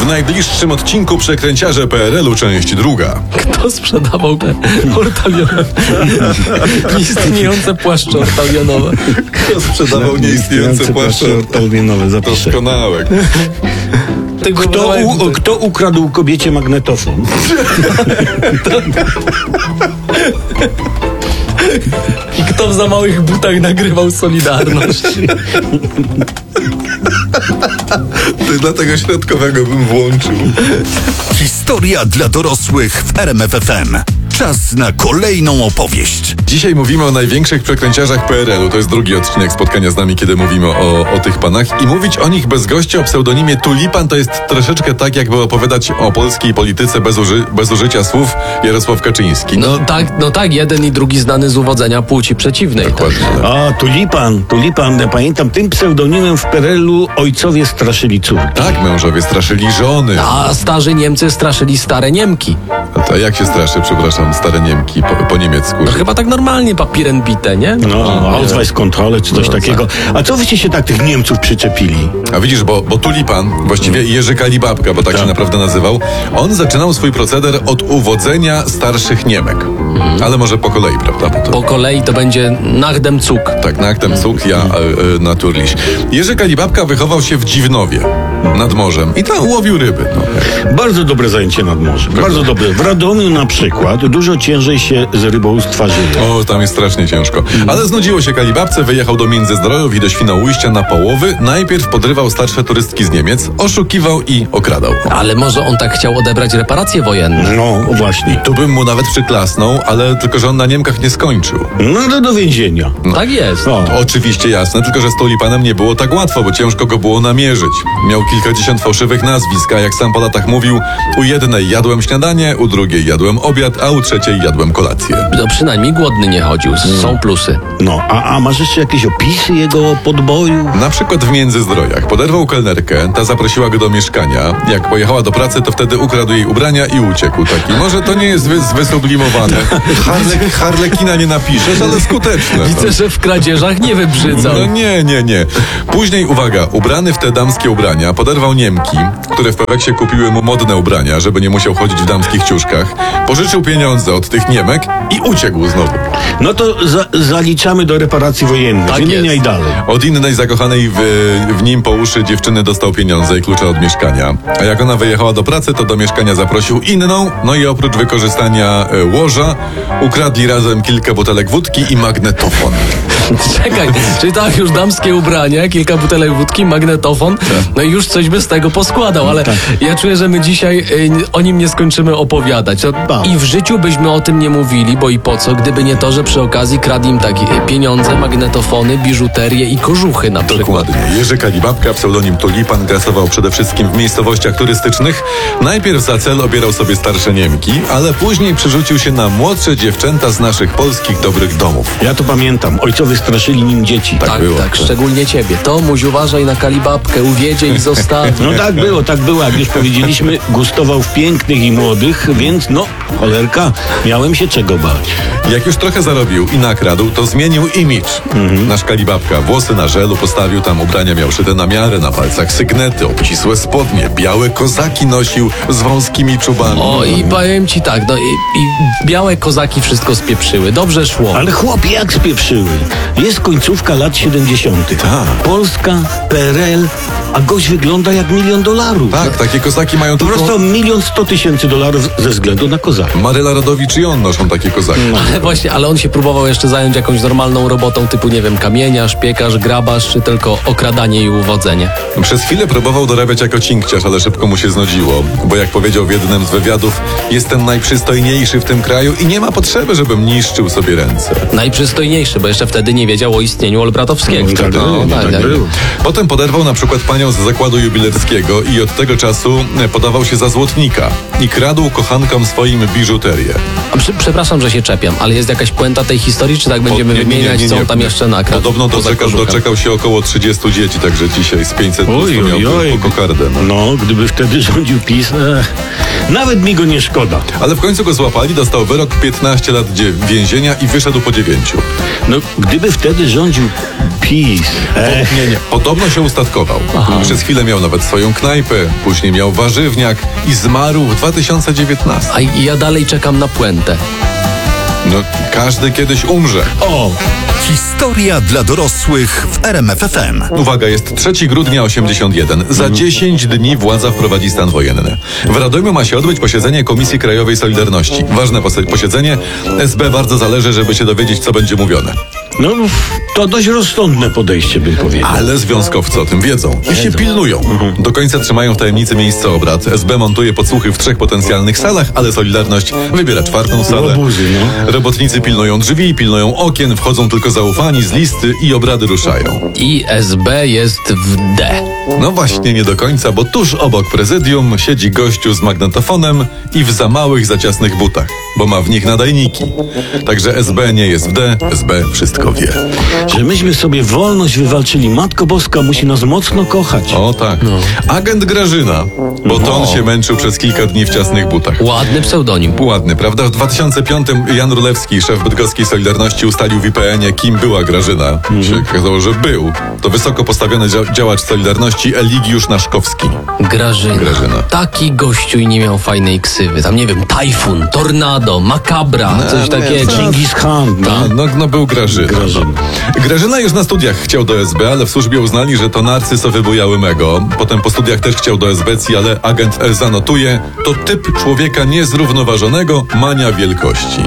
W najbliższym odcinku Przekręciarze PRL-u, część druga. Kto sprzedawał te ortalionowe? Nieistniejące płaszcze ortalionowe. Kto sprzedawał nieistniejące płaszcze ortalionowe? Zapiszę. Doskonałe. Kto ukradł kobiecie magnetofon? I kto w za małych butach nagrywał Solidarność? Ty dla tego środkowego bym włączył. Historia dla dorosłych w RMF FM. Czas na kolejną opowieść. Dzisiaj mówimy o największych przekręciarzach PRL-u. To jest drugi odcinek spotkania z nami, kiedy mówimy o tych panach. I mówić o nich bez gościa o pseudonimie Tulipan to jest troszeczkę tak, jakby opowiadać o polskiej polityce bez użycia słów Jarosław Kaczyński. No tak, jeden i drugi znany z uwodzenia płci przeciwnej. Dokładnie. A, Tulipan, ja pamiętam, tym pseudonimem w PRL-u ojcowie straszyli córki. Tak, mężowie straszyli żony. A starzy Niemcy straszyli stare Niemki. A jak się straszy, przepraszam, stare Niemki po niemiecku? No chyba tak normalnie, Papieren bite, nie? No, Ausweiskontrolle czy coś takiego. A co wyście się tak tych Niemców przyczepili? A widzisz, bo Tulipan, właściwie Jerzy Kalibabka, bo tak się naprawdę nazywał, on zaczynał swój proceder od uwodzenia starszych Niemek. Ale może po kolei, prawda? Po kolei to będzie nach dem Zug. Tak, nach dem Zug, ja naturlich. Jerzy Kalibabka wychował się w Dziwnowie, nad morzem, i tam łowił ryby. Bardzo dobre zajęcie nad morzem. Bardzo dobre. W Radomiu na przykład dużo ciężej się z rybołówstwa żyje. O, tam jest strasznie ciężko. Ale znudziło się Kalibabce, wyjechał do Międzyzdrojów i do Świnoujścia na połowy. Najpierw podrywał starsze turystki z Niemiec, oszukiwał i okradał. Ale może on tak chciał odebrać reparacje wojenne? No, właśnie. Tu bym mu nawet przyklasnął, ale tylko, że on na Niemkach nie skończył. No, do więzienia. Tak jest. No. Oczywiście jasne, tylko że z Tulipanem nie było tak łatwo, bo ciężko go było namierzyć. Miał kilkadziesiąt fałszywych nazwisk, a jak sam po latach mówił, u jednej jadłem śniadanie, u drugiej jadłem obiad, a u trzeciej jadłem kolację. No przynajmniej głodny nie chodził. Są plusy. No, a masz jeszcze jakieś opisy jego podboju? Na przykład w Międzyzdrojach poderwał kelnerkę, ta zaprosiła go do mieszkania. Jak pojechała do pracy, to wtedy ukradł jej ubrania i uciekł. Taki, może to nie jest wysublimowane. Harlekina nie napiszesz, ale skuteczne. Widzę, że w kradzieżach nie wybrzydzał. No nie. Później, uwaga, ubrany w te damskie ubrania, poderwał Niemki, które w Peweksie kupiły mu modne ubrania, żeby nie musiał chodzić w damskich ciuszkach. Pożyczył pieniądze od tych Niemek i uciekł znowu. No to zaliczamy do reparacji wojennych. Tak Wymieniaj jest. dalej. Od innej zakochanej w nim po uszy dziewczyny dostał pieniądze i klucze od mieszkania. A jak ona wyjechała do pracy, to do mieszkania zaprosił inną, no i oprócz wykorzystania łoża, ukradli razem kilka butelek wódki i magnetofon. Czekaj, czyli tak, już damskie ubrania, kilka butelek wódki, magnetofon, no i już coś by z tego poskładał, ale ja czuję, że my dzisiaj o nim nie skończymy opowiadać. I w życiu byśmy o tym nie mówili, bo i po co, gdyby nie to, że przy okazji kradł im takie pieniądze, magnetofony, biżuterię i kożuchy na przykład. Dokładnie. Jerzy Kalibabka, pseudonim Tulipan, grasował przede wszystkim w miejscowościach turystycznych. Najpierw za cel obierał sobie starsze Niemki, ale później przerzucił się na młodsze dziewczęta z naszych polskich dobrych domów. Ja to pamiętam. Ojcowie straszyli nim dzieci. Tak było. Tak, szczególnie ciebie. Tomuś, uważaj na Kalibabkę, uwiedzie i zostawi. No tak było. Jak już powiedzieliśmy, gustował w pięknych i młodych, więc cholerka, miałem się czego bać. Jak już trochę zarobił i nakradł, to zmienił imidż. Nasz Kalibabka włosy na żelu postawił, tam ubrania miał szyte na miarę, na palcach sygnety, obcisłe spodnie, białe kozaki nosił z wąskimi czubami. O, i powiem ci tak, no i białe kozaki wszystko spieprzyły. Dobrze szło. Ale chłopie, jak spieprzyły. Jest końcówka lat 70. Tak. Polska, PRL, a gość wygląda jak $1 000 000. Tak, takie kozaki mają Po tylko... prostu $1 100 000 ze względu na kozaka. Maryla Rodowicz i on noszą takie kozaki. Ale właśnie, ale on się próbował jeszcze zająć jakąś normalną robotą typu, nie wiem, kamieniarz, piekarz, grabarz, czy tylko okradanie i uwodzenie. Przez chwilę próbował dorabiać jako cinkciarz, ale szybko mu się znudziło, bo jak powiedział w jednym z wywiadów, jestem najprzystojniejszy w tym kraju i nie ma potrzeby, żebym niszczył sobie ręce. Najprzystojniejszy, bo jeszcze wtedy nie wiedział o istnieniu Olbratowskiego. Tak było. Potem poderwał na przykład panią z zakładu jubilerskiego i od tego czasu podawał się za złotnika i kradł kochankom swoim biżuterię. Przepraszam, że się czepiam, ale jest jakaś puenta tej historii, czy tak będziemy wymieniać, co on tam jeszcze nakradł? Podobno doczekał się około 30 dzieci, także dzisiaj z 500 plus to miał kokardę. No, gdyby wtedy rządził PiS, nawet mi go nie szkoda. Ale w końcu go złapali, dostał wyrok 15 lat więzienia i wyszedł po 9. No, gdyby gdyby wtedy rządził PiS. Nie. Podobno się ustatkował. Przez chwilę miał nawet swoją knajpę, później miał warzywniak i zmarł w 2019. A ja dalej czekam na puentę. No, każdy kiedyś umrze. O! Historia dla dorosłych w RMF FM. Uwaga, jest 3 grudnia 81. Za 10 dni władza wprowadzi stan wojenny. W Radomiu ma się odbyć posiedzenie Komisji Krajowej Solidarności. Ważne posiedzenie. SB bardzo zależy, żeby się dowiedzieć, co będzie mówione. No, to dość rozsądne podejście, bym powiedział. Ale związkowcy o tym wiedzą i się pilnują. Do końca trzymają w tajemnicy miejsce obrad. SB montuje podsłuchy w 3 potencjalnych salach, ale Solidarność wybiera 4. salę. Obuzy, no. Robotnicy pilnują drzwi, pilnują okien, wchodzą tylko zaufani z listy i obrady ruszają. I SB jest w D. No właśnie nie do końca, bo tuż obok prezydium siedzi gościu z magnetofonem i w za małych, za ciasnych butach, bo ma w nich nadajniki. Także SB nie jest w D, SB wszystko wie. Że myśmy sobie wolność wywalczyli. Matko Boska musi nas mocno kochać. O tak. Agent Grażyna, bo to on się męczył przez kilka dni w ciasnych butach. Ładny pseudonim. Ładny, prawda? W 2005 Jan Rulewski, szef bydgoskiej Solidarności, ustalił w IPN-ie, kim była Grażyna. Się okazało, że był. To wysoko postawiony działacz Solidarności Eligiusz Naszkowski. Grażyna. Taki gościu i nie miał fajnej ksywy. Tam nie wiem, tajfun, tornado, makabra, coś takiego. Dżingis Khan. No był Grażyna. Grażyna już na studiach chciał do SB, ale w służbie uznali, że to narcyz o wybujałym ego. Potem po studiach też chciał do SBC, ale agent zanotuje, to typ człowieka niezrównoważonego, mania wielkości.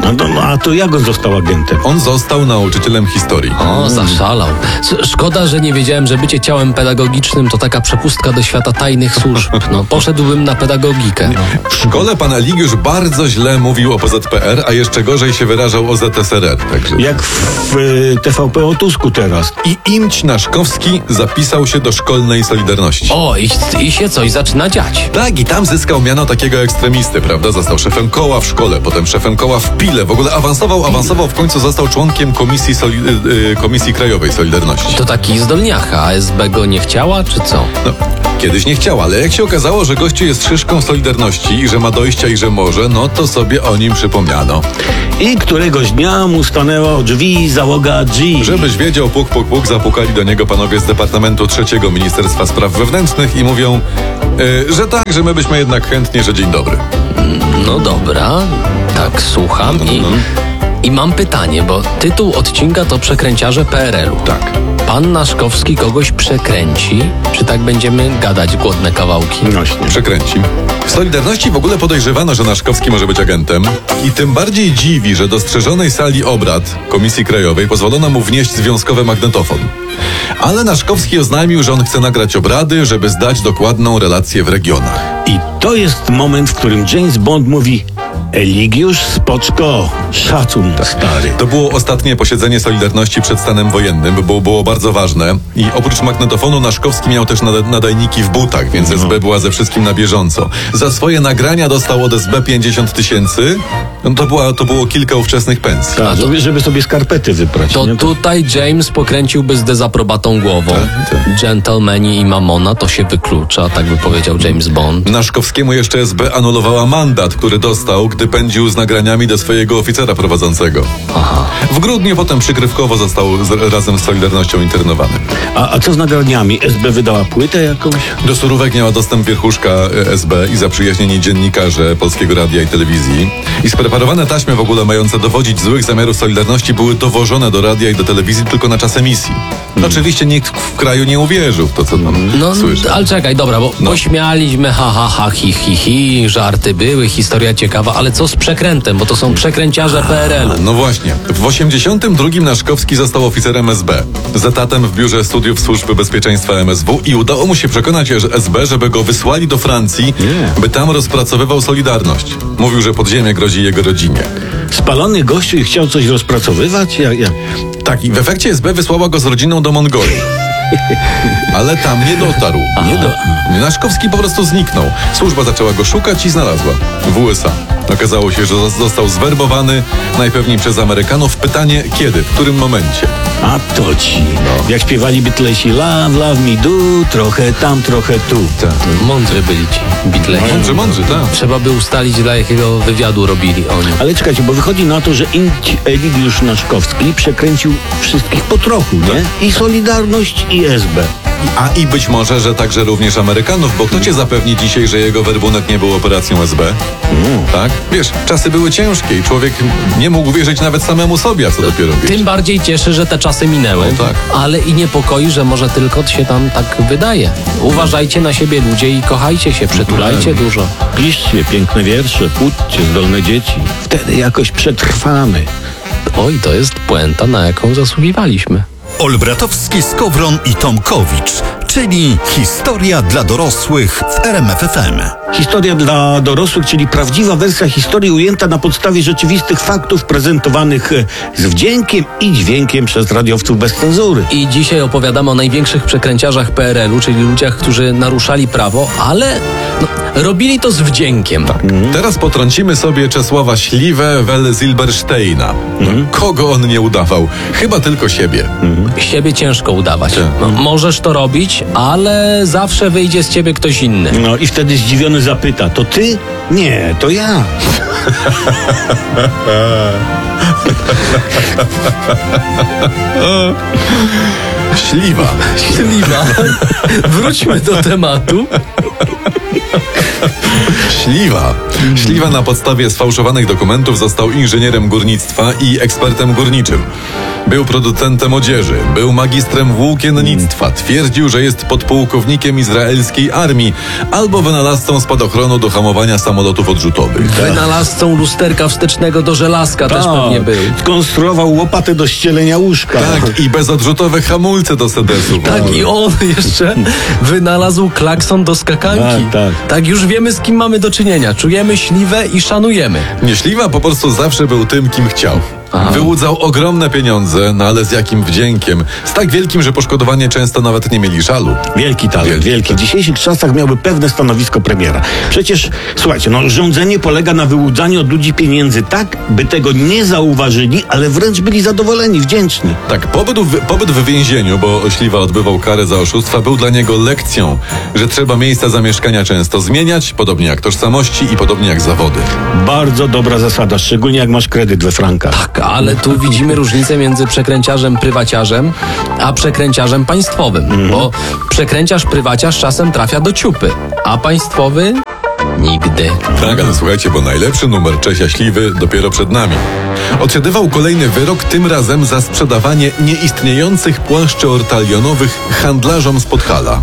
A to jak on został agentem? On został nauczycielem historii. O, zaszalał. Szkoda, że nie wiedziałem, że bycie ciałem pedagogicznym to taka przepustka do świata tajnych służb. No, poszedłbym na pedagogikę. No. W szkole pan Eligiusz bardzo źle mówił o PZPR, a jeszcze gorzej się wyrażał o ZSRR. Także. Jak w TVP o Tusku teraz. I Imć Naszkowski zapisał się do szkolnej Solidarności. O, i się coś zaczyna dziać. Tak, i tam zyskał miano takiego ekstremisty, prawda? Został szefem koła w szkole, potem szefem koła w Pile. W ogóle awansował, w końcu został członkiem Komisji Krajowej Solidarności. To taki zdolniacha, a SB go nie chciała, czy co? No, kiedyś nie chciał, ale jak się okazało, że gościu jest szyszką Solidarności i że ma dojścia i że może, no to sobie o nim przypomniano. I któregoś dnia mu stanęło drzwi załoga G. Żebyś wiedział, puk, zapukali do niego panowie z Departamentu III Ministerstwa Spraw Wewnętrznych i mówią, że tak, że my byśmy jednak chętnie, że dzień dobry. No dobra, tak słucham i mam pytanie, bo tytuł odcinka to Przekręciarze PRL-u. Tak. Pan Naszkowski kogoś przekręci, czy tak będziemy gadać głodne kawałki? Właśnie. Przekręci. W Solidarności w ogóle podejrzewano, że Naszkowski może być agentem i tym bardziej dziwi, że do strzeżonej sali obrad Komisji Krajowej pozwolono mu wnieść związkowy magnetofon. Ale Naszkowski oznajmił, że on chce nagrać obrady, żeby zdać dokładną relację w regionach. I to jest moment, w którym James Bond mówi: Eligiusz, spoczko, szacun, stary. To było ostatnie posiedzenie Solidarności przed stanem wojennym, bo było bardzo ważne. I oprócz magnetofonu Naszkowski miał też nadajniki w butach, więc SB była ze wszystkim na bieżąco. Za swoje nagrania dostał od SB 50 000. No to było kilka ówczesnych pensji. Tak, żeby sobie skarpety wyprać. To nie? tutaj James pokręciłby z dezaprobatą głową. Tak. Gentlemani i Mamona to się wyklucza, tak by powiedział James Bond. Naszkowskiemu jeszcze SB anulowała mandat, który dostał, gdy pędził z nagraniami do swojego oficera prowadzącego. Aha. W grudniu potem przykrywkowo został razem z Solidarnością internowany. A co z nagraniami? SB wydała płytę jakąś? Do surówek miała dostęp wierchuszka SB i zaprzyjaźnieni dziennikarze Polskiego Radia i Telewizji. I spreparowane taśmy w ogóle mające dowodzić złych zamiarów Solidarności były dowożone do radia i do telewizji tylko na czas emisji. Oczywiście nikt w kraju nie uwierzył w to, co tam słyszę. Ale czekaj, dobra, bo pośmialiśmy, ha, hi, żarty były, historia ciekawa, ale co z przekrętem, bo to są przekręciarze PRL-u. No właśnie. W 82 Naszkowski został oficerem SB. Z etatem w Biurze Studiów Służby Bezpieczeństwa MSW i udało mu się przekonać SB, żeby go wysłali do Francji, by tam rozpracowywał Solidarność. Mówił, że podziemie grozi jego rodzinie. Spalony gościu i chciał coś rozpracowywać? Tak, i w efekcie SB wysłała go z rodziną do Mongolii. Ale tam nie dotarł. Naszkowski po prostu zniknął. Służba zaczęła go szukać i znalazła. W USA. Okazało się, że został zwerbowany najpewniej przez Amerykanów. Pytanie kiedy, w którym momencie? A to ci. Jak śpiewali Beatlesi, love, love me do, trochę tam, trochę tu. Mądrzy byli ci Beatlesi. Mądrzy, tak. Trzeba by ustalić, dla jakiego wywiadu robili oni. Ale czekajcie, bo wychodzi na to, że Eligiusz Naszkowski przekręcił wszystkich po trochu, nie? I Solidarność, i SB. I być może, że także również Amerykanów, bo kto cię zapewni dzisiaj, że jego werbunek nie był operacją SB? Tak? Wiesz, czasy były ciężkie i człowiek nie mógł wierzyć nawet samemu sobie, a co dopiero wiesz. Tym bardziej cieszy, że te czasy minęły, No tak. ale i niepokoi, że może tylko się tam tak wydaje. Uważajcie na siebie, ludzie, i kochajcie się, przytulajcie dużo. Piszcie piękne wiersze, płódźcie zdolne dzieci. Wtedy jakoś przetrwamy. Oj, to jest puenta, na jaką zasługiwaliśmy. Olbratowski, Skowron i Tomkowicz, czyli historia dla dorosłych w RMF FM. Historia dla dorosłych, czyli prawdziwa wersja historii ujęta na podstawie rzeczywistych faktów prezentowanych z wdziękiem i dźwiękiem przez radiowców bez cenzury. I dzisiaj opowiadamy o największych przekręciarzach PRL-u, czyli ludziach, którzy naruszali prawo, ale robili to z wdziękiem. Teraz potrącimy sobie Czesława Śliwę wel Zilbersteina. Kogo on nie udawał? Chyba tylko siebie. Siebie ciężko udawać. Tak. Możesz to robić, ale zawsze wyjdzie z ciebie ktoś inny. No i wtedy zdziwiony zapyta, to ty? Nie, to ja. Śliwa. Śliwa. Wróćmy do tematu. Śliwa na podstawie sfałszowanych dokumentów został inżynierem górnictwa i ekspertem górniczym. Był producentem odzieży, był magistrem włókiennictwa, twierdził, że jest podpułkownikiem izraelskiej armii albo wynalazcą spadochronu do hamowania samolotów odrzutowych. Wynalazcą lusterka wstecznego do żelazka też pewnie był. Skonstruował łopatę do ścielenia łóżka. Tak, i bezodrzutowe hamulce do sedesu. Tak, i on jeszcze wynalazł klakson do skakanki. Tak. Już wiemy, z kim mamy do czynienia. Czujemy Śliwę i szanujemy. Nie, Śliwa po prostu zawsze był tym, kim chciał. Wyłudzał ogromne pieniądze, no ale z jakim wdziękiem. Z tak wielkim, że poszkodowani często nawet nie mieli żalu. Wielki talent, wielki. W dzisiejszych czasach miałby pewne stanowisko premiera. Przecież, słuchajcie, rządzenie polega na wyłudzaniu od ludzi pieniędzy tak, by tego nie zauważyli, ale wręcz byli zadowoleni, wdzięczni. Tak, pobyt w więzieniu, bo Śliwa odbywał karę za oszustwa, był dla niego lekcją, że trzeba miejsca zamieszkania często zmieniać, podobnie jak tożsamości i podobnie jak zawody. Bardzo dobra zasada, szczególnie jak masz kredyt we frankach. Tak, ale tu widzimy różnicę między przekręciarzem prywaciarzem a przekręciarzem państwowym. Bo przekręciarz prywaciarz czasem trafia do ciupy, a państwowy nigdy. Tak, ale słuchajcie, bo najlepszy numer Czesia Śliwy dopiero przed nami. Odsiadywał kolejny wyrok, tym razem za sprzedawanie nieistniejących płaszczy ortalionowych handlarzom z Podhala.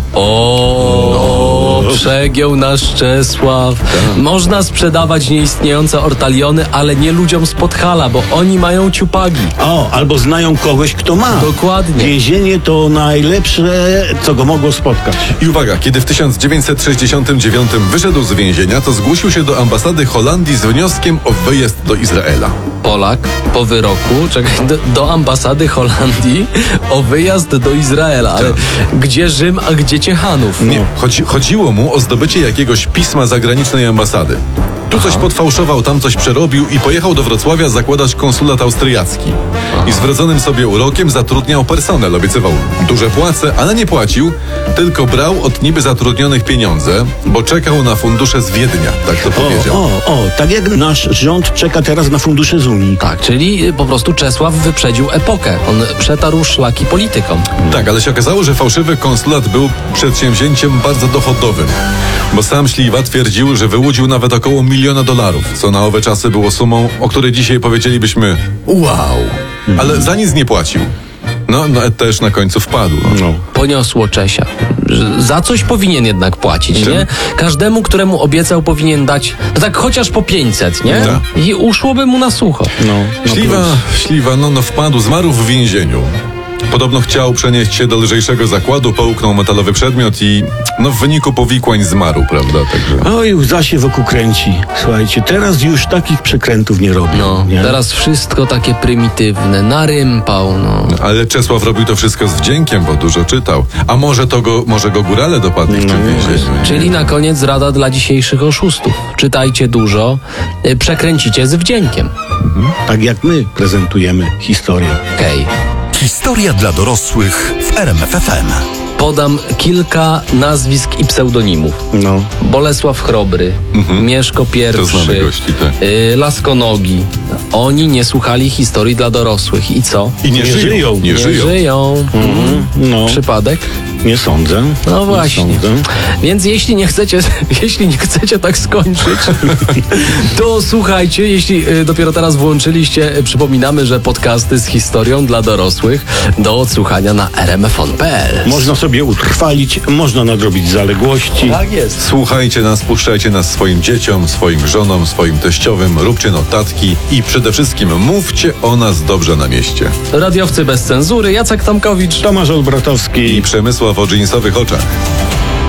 Przegiął nasz Czesław. Można sprzedawać nieistniejące ortaliony, ale nie ludziom z Podhala, bo oni mają ciupagi. Albo znają kogoś, kto ma. Dokładnie. Więzienie to najlepsze, co go mogło spotkać. I uwaga, kiedy w 1969 wyszedł z więzienia, to zgłosił się do ambasady Holandii z wnioskiem o wyjazd do Izraela. Polak po wyroku, do ambasady Holandii o wyjazd do Izraela. Ale gdzie Rzym, a gdzie Ciechanów? Nie, chodziło mu o zdobycie jakiegoś pisma zagranicznej ambasady. Tu coś podfałszował, tam coś przerobił i pojechał do Wrocławia zakładać konsulat austriacki. I z wrodzonym sobie urokiem zatrudniał personel. Obiecywał duże płace, ale nie płacił, tylko brał od niby zatrudnionych pieniądze, bo czekał na fundusze z Wiednia, tak to powiedział. Tak jak nasz rząd czeka teraz na fundusze z Unii. Tak, czyli po prostu Czesław wyprzedził epokę. On przetarł szlaki politykom. Tak, ale się okazało, że fałszywy konsulat był przedsięwzięciem bardzo dochodowym, bo sam Śliwa twierdził, że wyłudził nawet około $1 miliona, co na owe czasy było sumą, o której dzisiaj powiedzielibyśmy wow, ale za nic nie płacił. No też na końcu wpadł. Poniosło Czesia. Za coś powinien jednak płacić, nie? Każdemu, któremu obiecał, powinien dać, tak chociaż po 500, nie? Tak. I uszłoby mu na sucho. Śliwa wpadł, zmarł w więzieniu. Podobno chciał przenieść się do lżejszego zakładu, połknął metalowy przedmiot i w wyniku powikłań zmarł, prawda? Także... Oj, łza się wokół kręci. Słuchajcie, teraz już takich przekrętów nie robią. No, nie? teraz wszystko takie prymitywne, narympał, no. Ale Czesław robił to wszystko z wdziękiem, bo dużo czytał. A może go górale dopadli w tym więzieniu? Czyli na koniec rada dla dzisiejszych oszustów. Czytajcie dużo, przekręcicie z wdziękiem. Tak jak my prezentujemy historię. Okej. Historia dla dorosłych w RMF FM. Podam kilka nazwisk i pseudonimów. No. Bolesław Chrobry, Mieszko I, To znamy gości, tak. Laskonogi. Oni nie słuchali historii dla dorosłych. I co? I nie żyją. Nie żyją. No, Przypadek? nie sądzę. No właśnie. Nie sądzę. Więc jeśli nie chcecie tak skończyć, to słuchajcie, jeśli dopiero teraz włączyliście, przypominamy, że podcasty z historią dla dorosłych do odsłuchania na rmfon.pl. Można sobie utrwalić, można nadrobić zaległości. Tak jest. Słuchajcie nas, puszczajcie nas swoim dzieciom, swoim żonom, swoim teściowym, róbcie notatki i przede wszystkim mówcie o nas dobrze na mieście. Radiowcy bez cenzury, Jacek Tomkowicz. Tomasz Olbratowski. I Przemysław o dżinsowych oczach.